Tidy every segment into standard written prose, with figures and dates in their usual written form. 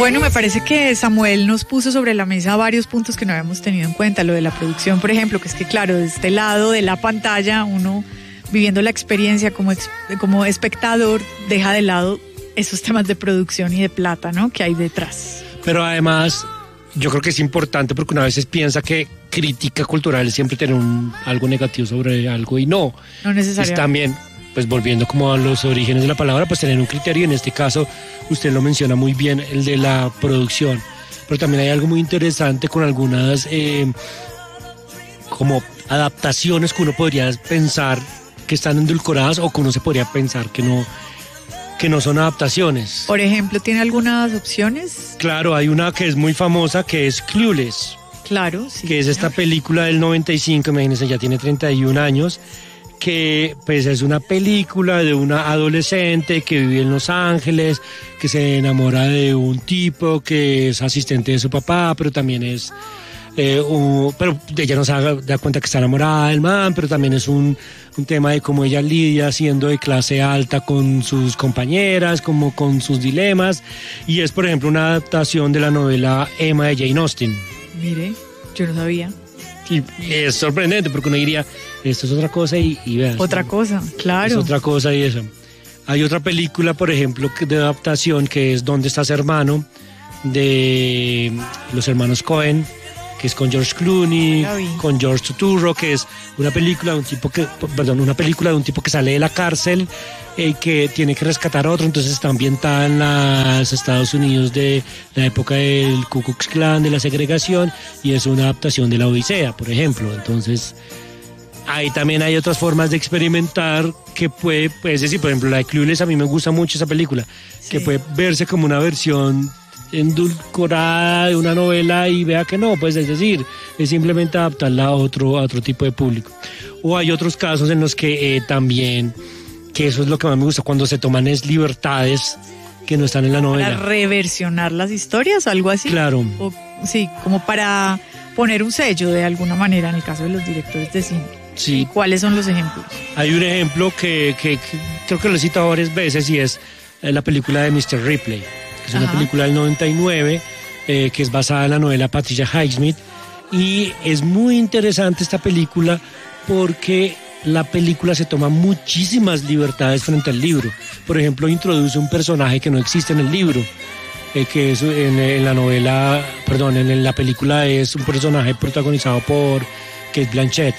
Bueno, me parece que Samuel nos puso sobre la mesa varios puntos que no habíamos tenido en cuenta. Lo de la producción, por ejemplo, que es que claro, de este lado de la pantalla, uno viviendo la experiencia como espectador, deja de lado esos temas de producción y de plata, ¿no?, que hay detrás. Pero además, yo creo que es importante porque una vez piensa que crítica cultural es siempre tener algo negativo sobre algo y no necesariamente. Es también, pues volviendo como a los orígenes de la palabra, pues tener un criterio. En este caso, usted lo menciona muy bien, el de la producción. Pero también hay algo muy interesante con algunas como adaptaciones que uno podría pensar que están endulcoradas o que uno se podría pensar que no son adaptaciones. Por ejemplo, ¿tiene algunas opciones? Claro, hay una que es muy famosa que es Clueless. Claro, sí. Que es esta película del 95, imagínense, ya tiene 31 años, que pues es una película de una adolescente que vive en Los Ángeles, que se enamora de un tipo que es asistente de su papá, pero también es... pero ella no se da cuenta que está enamorada del man, pero también es un tema de cómo ella lidia siendo de clase alta con sus compañeras, como con sus dilemas, y es por ejemplo una adaptación de la novela Emma de Jane Austen. Mire, yo no sabía. Y es sorprendente porque uno diría, esto es otra cosa y veas. Otra cosa, claro. Es otra cosa y eso. Hay otra película, por ejemplo, de adaptación que es ¿Dónde estás, hermano?, de los hermanos Coen, que es con George Clooney, con George Turturro, que es una película de un tipo que sale de la cárcel que tiene que rescatar a otro. Entonces está ambientada en los Estados Unidos de la época del Ku Klux Klan, de la segregación, y es una adaptación de La Odisea, por ejemplo. Entonces ahí también hay otras formas de experimentar que puede, pues, es decir, por ejemplo, la de Clueless, a mí me gusta mucho esa película, sí, que puede verse como una versión endulcorada de una novela y vea que no, pues es decir, es simplemente adaptarla a otro tipo de público. O hay otros casos en los que también, que eso es lo que más me gusta, cuando se toman libertades que no están en la novela. Para reversionar las historias, algo así. Claro. Sí, como para poner un sello de alguna manera en el caso de los directores de cine. Sí. ¿Y cuáles son los ejemplos? Hay un ejemplo que creo que lo he citado varias veces y es la película de Mr. Ripley. Es una película del 99 que es basada en la novela Patricia Highsmith, y es muy interesante esta película porque la película se toma muchísimas libertades frente al libro. Por ejemplo, introduce un personaje que no existe en el libro, que es en la película es un personaje protagonizado por Cate Blanchett.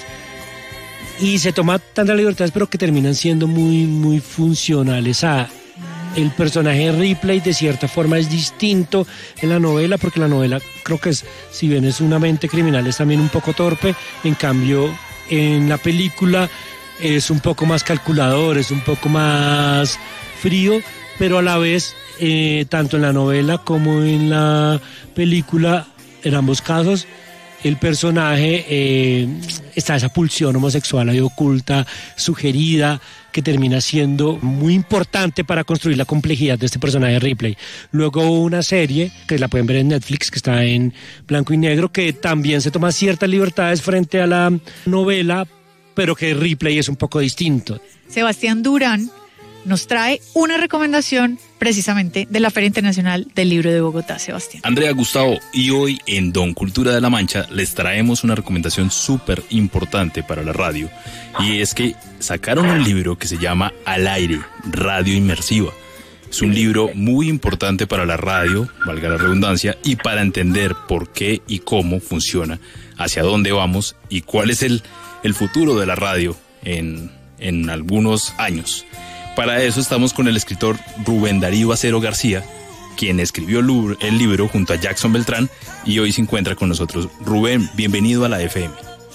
Y se toma tantas libertades, pero que terminan siendo muy, muy funcionales el personaje de Ripley de cierta forma es distinto en la novela, porque la novela creo que si bien es una mente criminal, es también un poco torpe. En cambio, en la película es un poco más calculador, es un poco más frío, pero a la vez, tanto en la novela como en la película, en ambos casos, el personaje está esa pulsión homosexual ahí oculta, sugerida, que termina siendo muy importante para construir la complejidad de este personaje de Ripley. Luego hubo una serie, que la pueden ver en Netflix, que está en blanco y negro, que también se toma ciertas libertades frente a la novela, pero que Ripley es un poco distinto. Sebastián Durán nos trae una recomendación precisamente de la Feria Internacional del Libro de Bogotá. Sebastián. Andrea, Gustavo, y hoy en Don Cultura de la Mancha les traemos una recomendación súper importante para la radio, y es que sacaron un libro que se llama Al Aire, Radio Inmersiva. Es un libro muy importante para la radio, valga la redundancia, y para entender por qué y cómo funciona, hacia dónde vamos y cuál es el futuro de la radio en algunos años. Para eso estamos con el escritor Rubén Darío Acero García, quien escribió el libro junto a Jackson Beltrán y hoy se encuentra con nosotros. Rubén, bienvenido a la FM.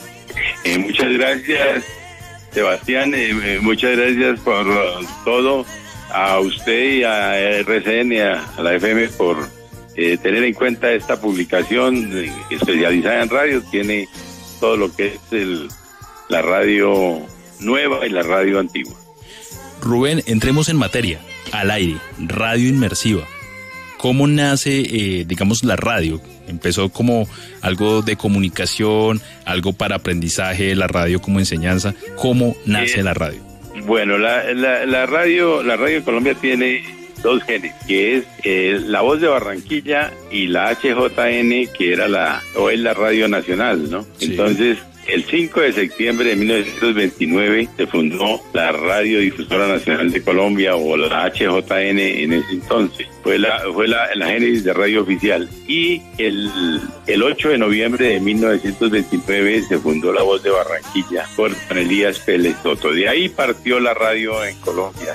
Muchas gracias, Sebastián. Muchas gracias por todo, a usted y a RCN, a la FM, por tener en cuenta esta publicación especializada en radio. Tiene todo lo que es la radio nueva y la radio antigua. Rubén, entremos en materia. Al Aire, Radio Inmersiva. ¿Cómo nace, la radio? Empezó como algo de comunicación, algo para aprendizaje, la radio como enseñanza. ¿Cómo nace la radio? Bueno, la radio en Colombia tiene dos genes, que es La Voz de Barranquilla y la HJN, que era la Radio Nacional, ¿no? Sí. Entonces, el 5 de septiembre de 1929 se fundó la Radiodifusora Nacional de Colombia, o la HJN en ese entonces. Fue la génesis de radio oficial. Y el 8 de noviembre de 1929 se fundó La Voz de Barranquilla por Don Elías Pérez Soto. De ahí partió la radio en Colombia,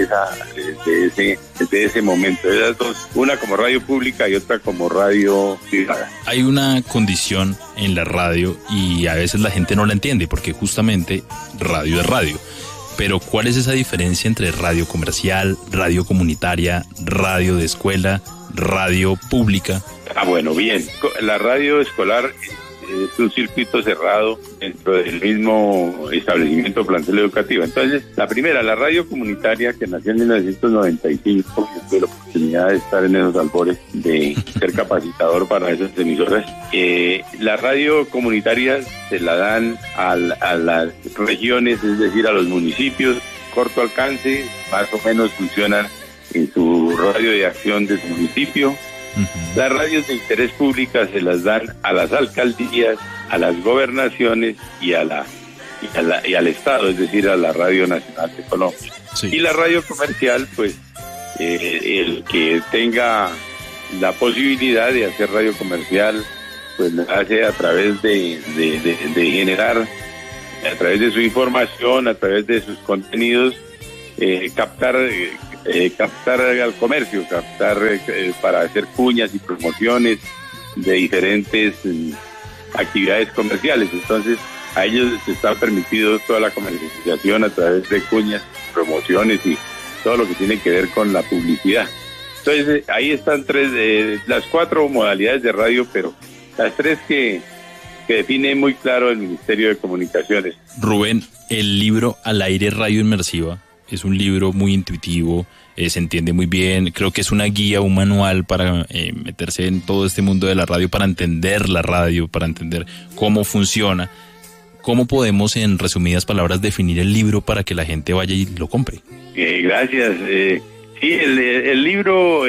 desde ese momento. Esas dos, una como radio pública y otra como radio privada. Hay una condición en la radio y a veces la gente no la entiende, porque justamente radio es radio. Pero ¿cuál es esa diferencia entre radio comercial, radio comunitaria, radio de escuela, radio pública? Bueno, bien. La radio escolar es un circuito cerrado dentro del mismo establecimiento plantel educativo. Entonces, la primera, la radio comunitaria, que nació en 1995, yo tuve la oportunidad de estar en esos albores de ser capacitador para esas emisoras. La radio comunitaria se la dan a las regiones, es decir, a los municipios, corto alcance, más o menos funcionan en su radio de acción de su municipio. Las radios de interés pública se las dan a las alcaldías, a las gobernaciones y al Estado, es decir, a la Radio Nacional de Colombia. Sí. Y la radio comercial, pues, el que tenga la posibilidad de hacer radio comercial, pues lo hace a través de generar, a través de su información, a través de sus contenidos, captar al comercio, para hacer cuñas y promociones de diferentes actividades comerciales. Entonces, a ellos les está permitido toda la comercialización a través de cuñas, promociones y todo lo que tiene que ver con la publicidad. Entonces, ahí están las cuatro modalidades de radio, pero las tres que define muy claro el Ministerio de Comunicaciones. Rubén, el libro Al Aire Radio Inmersiva es un libro muy intuitivo, se entiende muy bien, creo que es una guía, un manual para meterse en todo este mundo de la radio, para entender la radio, para entender cómo funciona. ¿Cómo podemos, en resumidas palabras, definir el libro para que la gente vaya y lo compre? Gracias. Sí, el libro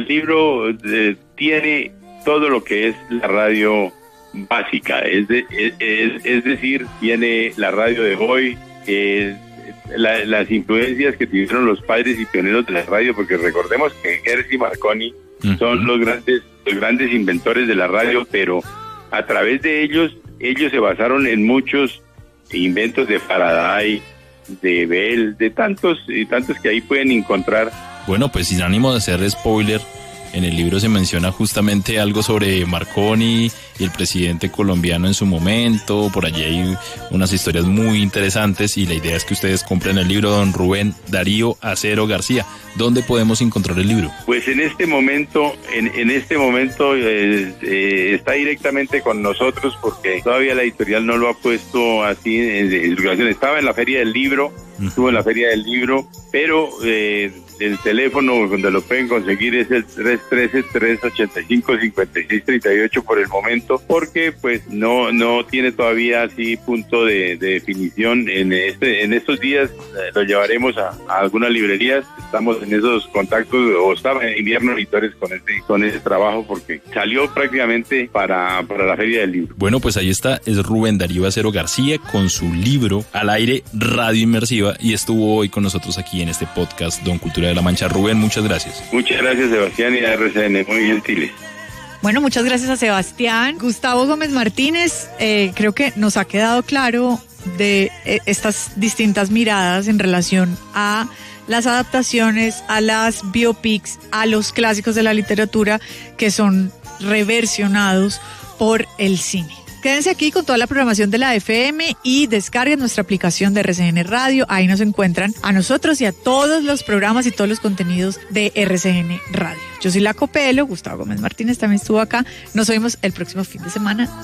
tiene todo lo que es la radio básica, es decir, tiene la radio de hoy, las influencias que tuvieron los padres y pioneros de la radio, porque recordemos que Hertz y Marconi son los grandes inventores de la radio, pero a través de ellos se basaron en muchos inventos de Faraday, de Bell, de tantos que ahí pueden encontrar. Bueno, pues sin ánimo de hacer spoiler, en el libro se menciona justamente algo sobre Marconi y el presidente colombiano en su momento. Por allí hay unas historias muy interesantes y la idea es que ustedes compren el libro. Don Rubén Darío Acero García, ¿dónde podemos encontrar el libro? Pues en este momento está directamente con nosotros, porque todavía la editorial no lo ha puesto así en circulación. Estaba en la Feria del Libro, estuvo en la Feria del Libro, pero el teléfono donde lo pueden conseguir es el 313-385-5638 por el momento, porque pues no tiene todavía así punto de definición. En estos días lo llevaremos a algunas librerías. Estamos en esos contactos, o estaba en Invierno Editores con ese trabajo, porque salió prácticamente para la Feria del Libro. Bueno, pues ahí está, es Rubén Darío Acero García con su libro Al Aire Radio Inmersiva, y estuvo hoy con nosotros aquí en este podcast Don Cultura de la Mancha. Rubén, muchas gracias. Muchas gracias, Sebastián, y a RCN, muy gentiles. Bueno, muchas gracias a Sebastián. Gustavo Gómez Martínez, creo que nos ha quedado claro de estas distintas miradas en relación a las adaptaciones, a las biopics, a los clásicos de la literatura que son reversionados por el cine. Quédense aquí con toda la programación de la FM y descarguen nuestra aplicación de RCN Radio. Ahí nos encuentran a nosotros y a todos los programas y todos los contenidos de RCN Radio. Yo soy la Copelo, Gustavo Gómez Martínez también estuvo acá. Nos oímos el próximo fin de semana.